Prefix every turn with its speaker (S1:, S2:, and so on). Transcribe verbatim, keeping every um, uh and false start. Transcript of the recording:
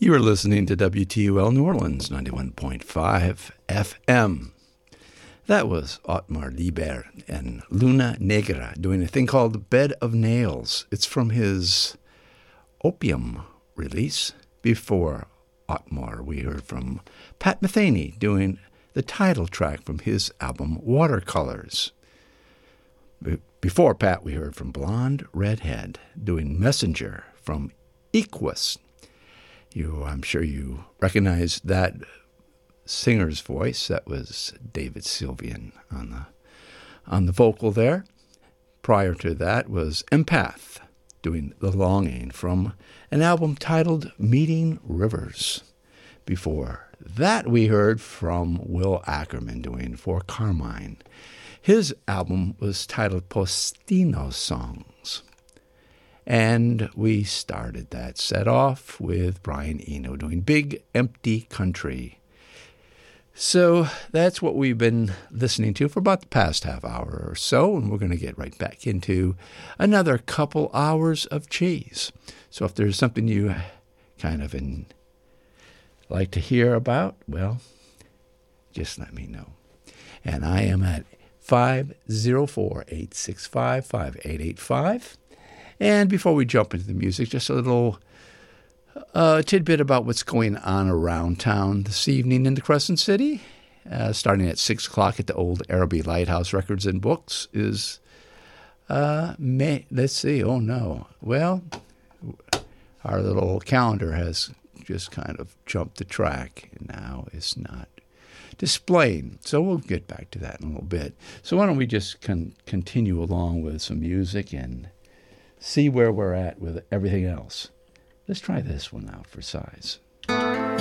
S1: You are listening to W T U L New Orleans, ninety-one point five F M. That was Otmar Lieber and Luna Negra doing a thing called Bed of Nails. It's from his Opium release. Before Otmar, we heard from Pat Metheny doing the title track from his album Watercolors. Be- before Pat, we heard from Blonde Redhead doing Messenger from Equus. You, I'm sure you recognize that singer's voice. That was David Sylvian on the on the vocal there. Prior to that was Empath doing The Longing from an album titled Meeting Rivers. Before that, we heard from Will Ackerman doing For Carmine. His album was titled Postino Songs. And we started that set off with Brian Eno doing Big Empty Country. So that's what we've been listening to for about the past half hour or so, and we're going to get right back into another couple hours of cheese. So if there's something you kind of in, like to hear about, well, just let me know. And I am at five oh four, eight six five, five eight eight five. And before we jump into the music, just a little uh, tidbit about what's going on around town this evening in the Crescent City. Uh, starting at six o'clock at the old Araby Lighthouse Records and Books is, uh, May, let's see, oh no. Well, our little calendar has just kind of jumped the track. And now it's not displaying. So we'll get back to that in a little bit. So why don't we just con- continue along with some music and see where we're at with everything else. Let's try this one out for size.